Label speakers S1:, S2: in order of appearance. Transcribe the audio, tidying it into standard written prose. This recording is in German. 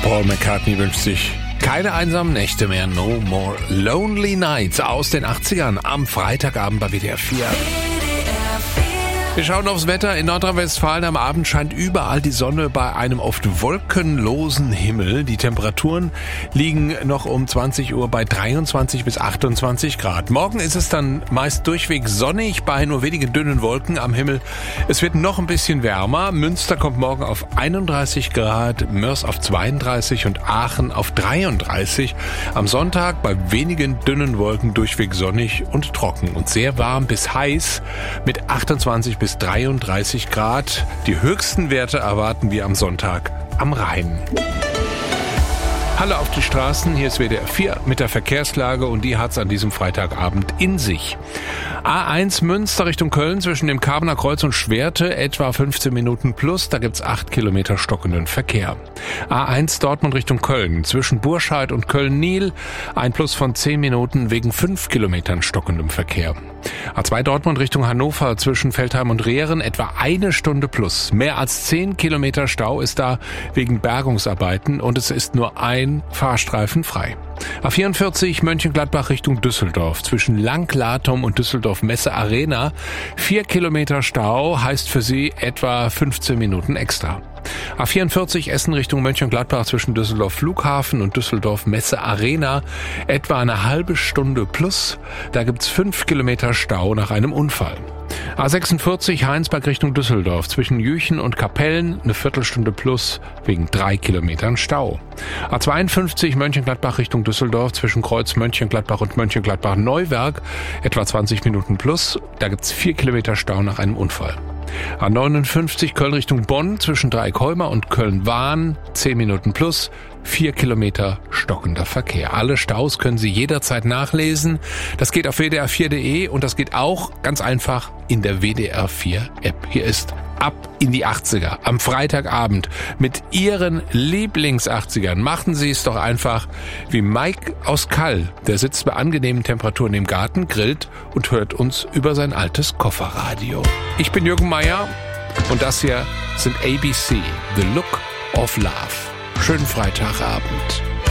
S1: Paul McCartney wünscht sich keine einsamen Nächte mehr. No more lonely nights aus den 80ern am Freitagabend bei WDR 4. Wir schauen aufs Wetter. In Nordrhein-Westfalen am Abend scheint überall die Sonne bei einem oft wolkenlosen Himmel. Die Temperaturen liegen noch um 20 Uhr bei 23 bis 28 Grad. Morgen ist es dann meist durchweg sonnig bei nur wenigen dünnen Wolken am Himmel. Es wird noch ein bisschen wärmer. Münster kommt morgen auf 31 Grad, Mörs auf 32 und Aachen auf 33. Am Sonntag bei wenigen dünnen Wolken durchweg sonnig und trocken und sehr warm bis heiß mit 28 bis 33 Grad. Die höchsten Werte erwarten wir am Sonntag am Rhein. Hallo auf die Straßen, hier ist WDR 4 mit der Verkehrslage und die hat's an diesem Freitagabend in sich. A1 Münster Richtung Köln zwischen dem Karbener Kreuz und Schwerte etwa 15 Minuten plus, da gibt's 8 Kilometer stockenden Verkehr. A1 Dortmund Richtung Köln zwischen Burscheid und Köln-Niel ein Plus von 10 Minuten wegen 5 Kilometern stockendem Verkehr. A2 Dortmund Richtung Hannover zwischen Veltheim und Rehren etwa 1 Stunde plus. Mehr als 10 Kilometer Stau ist da wegen Bergungsarbeiten und es ist nur ein Fahrstreifen frei. A44 Mönchengladbach Richtung Düsseldorf zwischen Langlatum und Düsseldorf Messe Arena 4 Kilometer Stau heißt für Sie etwa 15 Minuten extra. A44 Essen Richtung Mönchengladbach zwischen Düsseldorf Flughafen und Düsseldorf Messe Arena etwa eine halbe Stunde plus. Da gibt's 5 Kilometer Stau nach einem Unfall. A46 Heinsberg Richtung Düsseldorf zwischen Jüchen und Kapellen eine Viertelstunde plus wegen 3 Kilometern Stau. A52 Mönchengladbach Richtung Düsseldorf zwischen Kreuz Mönchengladbach und Mönchengladbach-Neuwerk etwa 20 Minuten plus. Da gibt's 4 Kilometer Stau nach einem Unfall. A59 Köln Richtung Bonn zwischen Dreieckholmer und Köln-Wahn 10 Minuten plus, 4 Kilometer stockender Verkehr. Alle Staus können Sie jederzeit nachlesen. Das geht auf wdr4.de und das geht auch ganz einfach in der WDR 4 App. Hier ist Ab in die 80er am Freitagabend mit Ihren Lieblings-80ern. Machen Sie es doch einfach wie Mike aus Kall. Der sitzt bei angenehmen Temperaturen im Garten, grillt und hört uns über sein altes Kofferradio. Ich bin Jürgen Meier und das hier sind ABC, The Look of Love. Schönen Freitagabend.